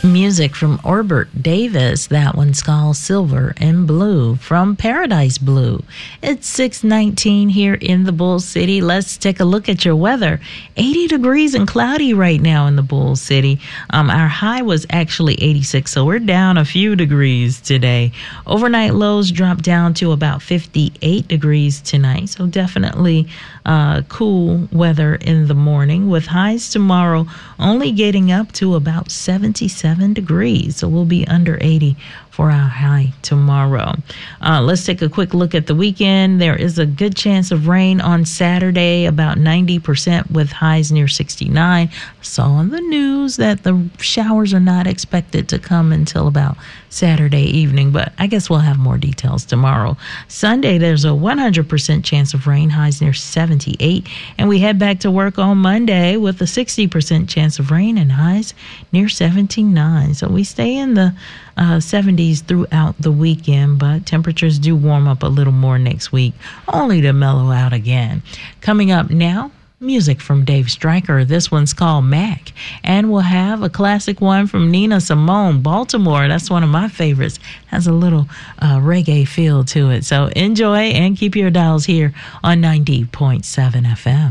Music from Orbert Davis. That one's called Silver and Blue from Paradise Blue. It's 6:19 here in the Bull City. Let's take a look at your weather. 80 degrees and cloudy right now in the Bull City. Our high was actually 86, so we're down a few degrees today. Overnight lows dropped down to about 58 degrees tonight, so definitely cool weather in the morning, with highs tomorrow only getting up to about 77 degrees. So we'll be under 80 for our high tomorrow. Let's take a quick look at the weekend. There is a good chance of rain on Saturday, about 90% with highs near 69. Saw on the news that the showers are not expected to come until about Saturday evening, but I guess we'll have more details tomorrow. Sunday, there's a 100% chance of rain, highs near 78, and we head back to work on Monday with a 60% chance of rain and highs near 79. So we stay in the 70s throughout the weekend, but temperatures do warm up a little more next week, only to mellow out again. Coming up now, music from Dave Stryker. This one's called Mac. And we'll have a classic one from Nina Simone, Baltimore. That's one of my favorites. Has a little reggae feel to it. So enjoy and keep your dials here on 90.7 FM.